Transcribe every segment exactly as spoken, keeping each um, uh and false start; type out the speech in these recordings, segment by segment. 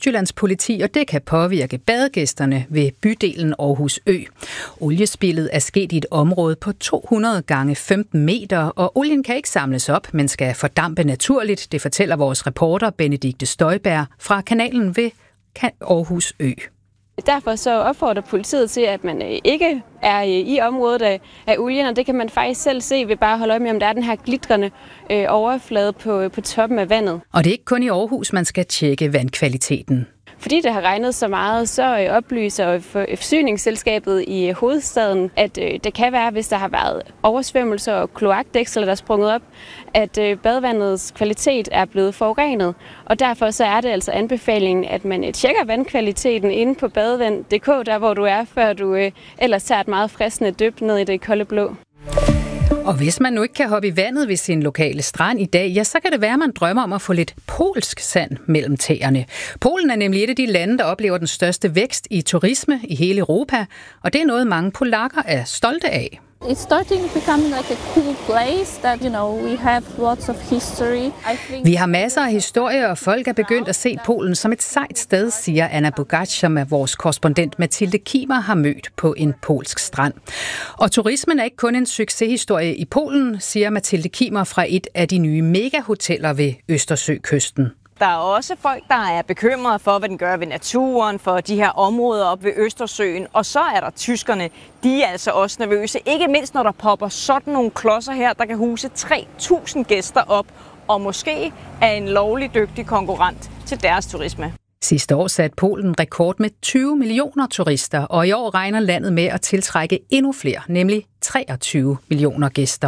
Østjyllands politi, og det kan påvirke badegæsterne ved bydelen Aarhus Ø. Oliespildet er sket i et område på to hundrede gange femten meter, og olien kan ikke samles op, men skal fordampe naturligt. Det fortæller vores reporter Benedikte Støjberg fra kanalen ved Aarhus Ø. Derfor så opfordrer politiet til, at man ikke er i området af, af olien, og det kan man faktisk selv se ved bare at holde øje med, om der er den her glitrende øh, overflade på, på toppen af vandet. Og det er ikke kun i Aarhus, man skal tjekke vandkvaliteten. Fordi det har regnet så meget, så oplyser forsyningsselskabet i hovedstaden, at det kan være, hvis der har været oversvømmelser og kloakdæksler, der er sprunget op, at badevandets kvalitet er blevet forurenet. Og derfor så er det altså anbefalingen, at man tjekker vandkvaliteten inde på badevand punktum d k, der hvor du er, før du ellers tager et meget fristende dyb ned i det kolde blå. Og hvis man nu ikke kan hoppe i vandet ved sin lokale strand i dag, ja, så kan det være, at man drømmer om at få lidt polsk sand mellem tæerne. Polen er nemlig et af de lande, der oplever den største vækst i turisme i hele Europa, og det er noget, mange polakker er stolte af. It's starting becoming like a cool place that, you know, we have lots of history. I think Vi har masser af historie, og folk er begyndt at se Polen som et sejt sted, siger Anna Bogacz, som er vores korrespondent Mathilde Kimer har mødt på en polsk strand. Og turismen er ikke kun en succeshistorie i Polen, siger Mathilde Kimer fra et af de nye megahoteller ved Østersøkysten. Der er også folk, der er bekymrede for, hvad den gør ved naturen, for de her områder op ved Østersøen. Og så er der tyskerne, de er altså også nervøse. Ikke mindst, når der popper sådan nogle klodser her, der kan huse tre tusind gæster op, og måske er en lovlig dygtig konkurrent til deres turisme. Sidste år satte Polen rekord med tyve millioner turister, og i år regner landet med at tiltrække endnu flere, nemlig treogtyve millioner gæster.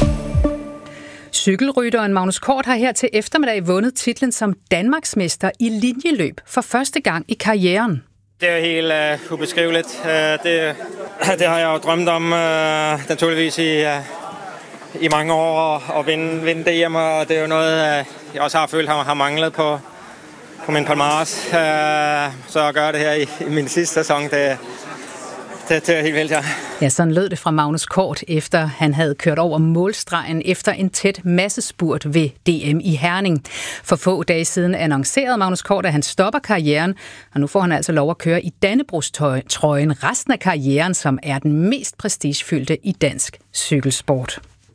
Cykelrytteren Magnus Kort har her til eftermiddag vundet titlen som Danmarksmester i linjeløb for første gang i karrieren. Det er helt uh, ubeskriveligt. Uh, det, det har jeg jo drømt om uh, naturligvis i, uh, i mange år at vinde, vinde D M, og det er jo noget, uh, jeg også har følt har, har manglet på, på min palmares. Uh, så at gøre det her i, i min sidste sæson, det Det, det er helt vildt, ja. Ja, sådan lød det fra Magnus Kort, efter han havde kørt over målstregen efter en tæt massespurt ved D M i Herning. For få dage siden annoncerede Magnus Kort, at han stopper karrieren, og nu får han altså lov at køre i Dannebrogstrøjen resten af karrieren, som er den mest prestigefyldte i dansk cykelsport.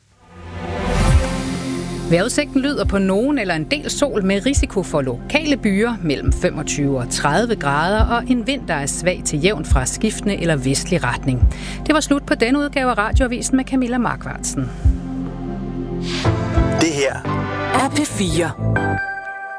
Vejrudsigten lyder på nogen eller en del sol med risiko for lokale byer mellem femogtyve og tredive grader og en vind, der er svag til jævn fra skiftende eller vestlig retning. Det var slut på denne udgave af Radioavisen med Camilla Markvartsen. Det her er P fire.